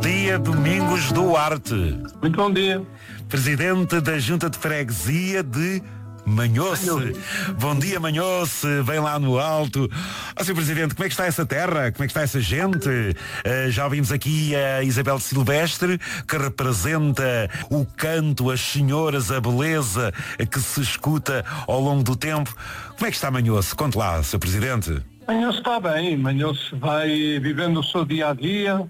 dia, Domingos Duarte. Muito bom dia. Presidente da Junta de Freguesia de Manhoce. Bom dia, Manhoce. Vem lá no alto. Sr. Presidente, como é que está essa terra? Como é que está essa gente? Já ouvimos aqui a Isabel Silvestre, que representa o canto, as senhoras, a beleza que se escuta ao longo do tempo. Como é que está Manhoce? Conte lá, Sr. Presidente. Manhoce está bem. Manhoce vai vivendo o seu dia-a-dia,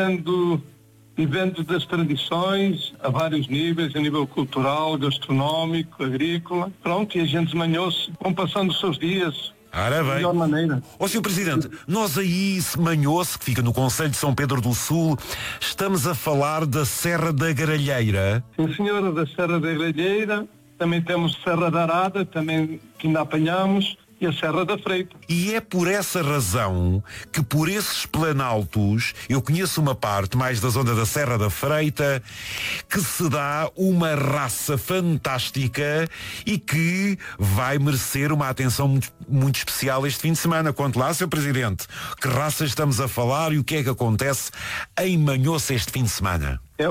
vivendo das tradições a vários níveis, a nível cultural, gastronómico, agrícola. Pronto, e a gente de Manhoce vão passando os seus dias Ora bem. da melhor maneira. Sr. Presidente, nós aí, Manhoce, que fica no Concelho de São Pedro do Sul, estamos a falar da Serra da Garalheira. Sim, senhora, da Serra da Garalheira. Também temos Serra da Arada, também que ainda apanhamos. E a Serra da Freita. E é por essa razão que por esses planaltos, eu conheço uma parte mais da zona da Serra da Freita, que se dá uma raça fantástica e que vai merecer uma atenção muito especial este fim de semana. Conte lá, Sr. Presidente, que raça estamos a falar e o que é que acontece em Manhoce este fim de semana? É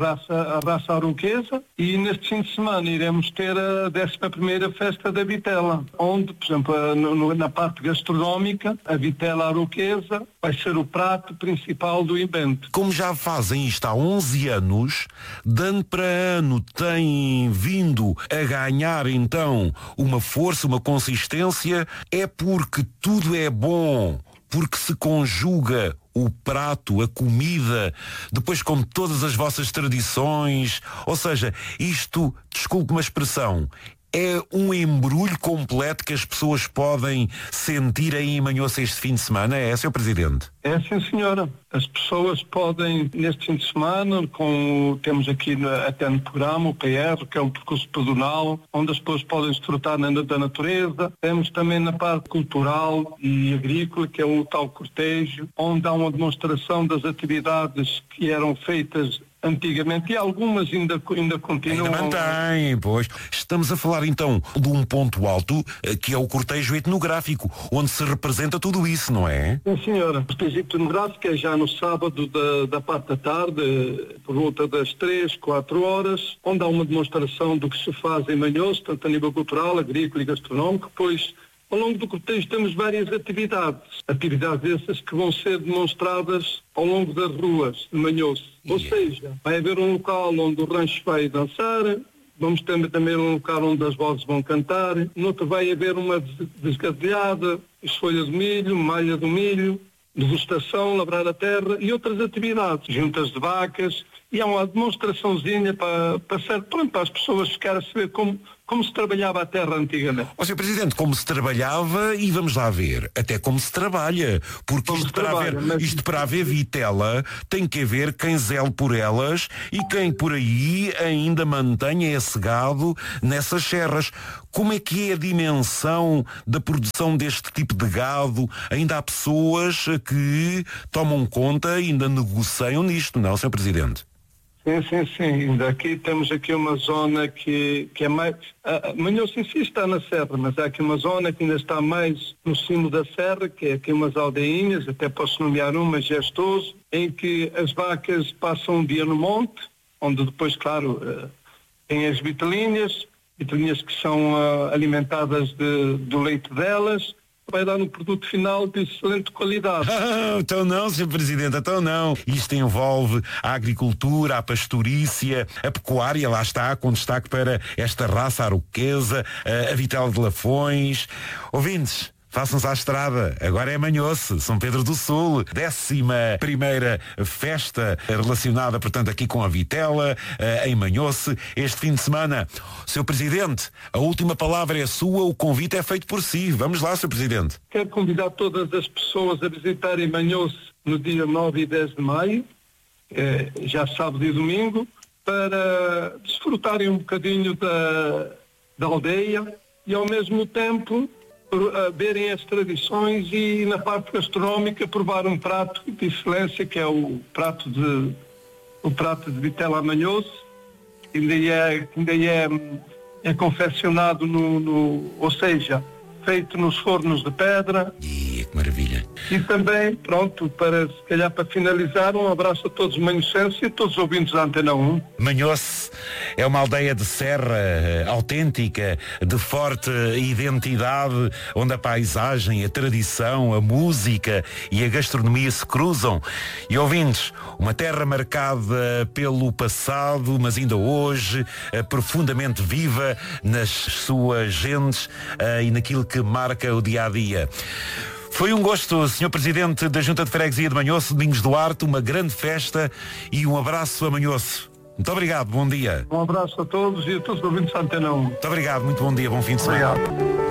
a raça aroquesa, e neste fim de semana iremos ter a 11ª Festa da Vitela, onde, por exemplo, na parte gastronómica, a vitela aroquesa vai ser o prato principal do evento. Como já fazem isto há 11 anos, de ano para ano tem vindo a ganhar então uma força, uma consistência, é porque tudo é bom, porque se conjuga o prato, a comida, depois com todas as vossas tradições, ou seja, isto, desculpe uma expressão, é um embrulho completo que as pessoas podem sentir aí em Manhoce este fim de semana, é, Sr. Presidente? É, sim, senhora. As pessoas podem, neste fim de semana, temos aqui até no programa o PR, que é um percurso pedonal, onde as pessoas podem desfrutar da natureza. Temos também na parte cultural e agrícola, que é o tal cortejo, onde há uma demonstração das atividades que eram feitas antigamente, e algumas ainda continuam. Ainda mantém, pois. Estamos a falar então de um ponto alto, que é o cortejo etnográfico, onde se representa tudo isso, não é? Sim, senhora. O cortejo etnográfico é já no sábado da parte da tarde, por volta das 3, 4 horas, onde há uma demonstração do que se faz em Manhoce, tanto a nível cultural, agrícola e gastronómico, pois ao longo do cortejo temos várias atividades essas que vão ser demonstradas ao longo das ruas de Manhoce. Ou seja, vai haver um local onde o rancho vai dançar, vamos ter também um local onde as vozes vão cantar, noutro vai haver uma desgadelhada, esfolha de milho, malha do milho, degustação, labrar a terra e outras atividades, juntas de vacas, e há uma demonstraçãozinha para as pessoas ficarem a saber como se trabalhava a terra antigamente. Sr. Presidente, como se trabalhava, e vamos lá ver, até como se trabalha, porque isto para haver vitela tem que haver quem zele por elas e quem por aí ainda mantenha esse gado nessas serras. Como é que é a dimensão da produção deste tipo de gado? Ainda há pessoas que tomam conta e ainda negociam nisto, não, Sr. Presidente? Sim. Daqui temos aqui uma zona que é mais... Manhoce em si está na serra, mas há aqui uma zona que ainda está mais no cimo da serra, que é aqui umas aldeinhas, até posso nomear uma, Gestoso, em que as vacas passam um dia no monte, onde depois, claro, tem as vitelinhas que são alimentadas do leite delas, vai dar um produto final de excelente qualidade. Então não, Sr. Presidente, então não. Isto envolve a agricultura, a pastorícia, a pecuária, lá está, com destaque para esta raça aroquesa, a vitela de Lafões. Ouvintes, façam-se à estrada, agora é Manhoce, São Pedro do Sul, 11ª festa relacionada, portanto, aqui com a vitela, em Manhoce, este fim de semana. Sr. Presidente, a última palavra é sua, o convite é feito por si. Vamos lá, Sr. Presidente. Quero convidar todas as pessoas a visitarem Manhoce no dia 9 e 10 de maio, já sábado e domingo, para desfrutarem um bocadinho da aldeia e, ao mesmo tempo, verem as tradições e, na parte gastronómica, provar um prato de excelência, que é o prato de vitela a Manhoce, que ainda é confeccionado ou seja, feito nos fornos de pedra. dia, que maravilha. E também, pronto, se calhar para finalizar, um abraço a todos os manhocenses e a todos os ouvintes da Antena 1. Manhoce é uma aldeia de serra autêntica, de forte identidade, onde a paisagem, a tradição, a música e a gastronomia se cruzam. E ouvintes, uma terra marcada pelo passado, mas ainda hoje, profundamente viva nas suas gentes e naquilo que marca o dia-a-dia. Foi um gosto, Sr. Presidente da Junta de Freguesia de Manhoce, Domingos Duarte, uma grande festa e um abraço a Manhoce. Muito obrigado, bom dia. Um abraço a todos e a todos os ouvintes da Antena 1. Muito obrigado, muito bom dia, bom fim de semana. Obrigado.